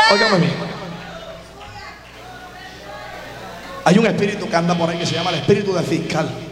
Óigame bien. Hay un espíritu que anda por ahí que se llama el espíritu del fiscal.